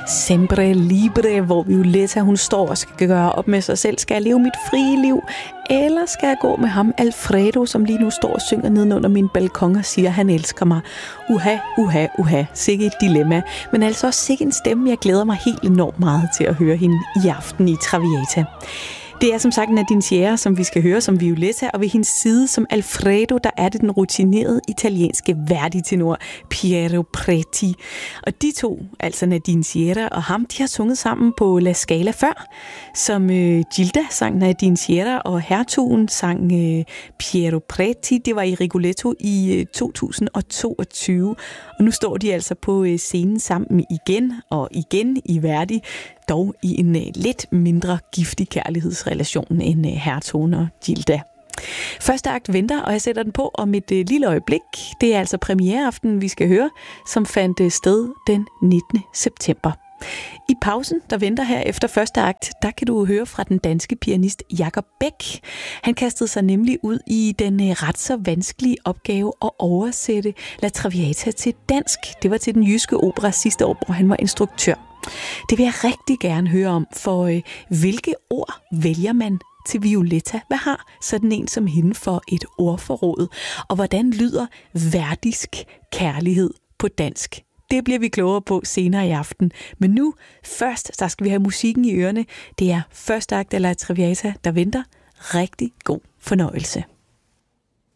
Sempre Libre, hvor Violetta, hun står og skal gøre op med sig selv. Skal jeg leve mit frie liv, eller skal jeg gå med ham Alfredo, som lige nu står og synger nedenunder min balkon og siger, at han elsker mig? Uha. Sikke et dilemma. Men altså også sikke en stemme, jeg glæder mig helt enormt meget til at høre hende i aften i Traviata. Det er som sagt Nadine Sierra, som vi skal høre som Violetta, og ved hendes side som Alfredo, der er det den rutinerede italienske Verdi-tenor Piero Preti. Og de to, altså Nadine Sierra og ham, de har sunget sammen på La Scala før, som Gilda sang Nadine Sierra, og hertugen sang Piero Preti. Det var i Rigoletto i 2022, og nu står de altså på scenen sammen igen og igen i Verdi, dog i en lidt mindre giftig kærlighedsrelation end hertugen og Gilda. Første akt venter, og jeg sætter den på om et lille øjeblik. Det er altså premiereaften, vi skal høre, som fandt sted den 19. september. I pausen, der venter her efter første akt, der kan du høre fra den danske pianist Jacob Beck. Han kastede sig nemlig ud i den ret så vanskelige opgave at oversætte La Traviata til dansk. Det var til den jyske opera sidste år, hvor han var instruktør. Det vil jeg rigtig gerne høre om, for hvilke ord vælger man til Violetta? Hvad har sådan en som hende for et ordforråd? Og hvordan lyder verdisk kærlighed på dansk? Det bliver vi klogere på senere i aften. Men nu først, der skal vi have musikken i ørerne. Det er første akt af La Traviata, der venter. Rigtig god fornøjelse.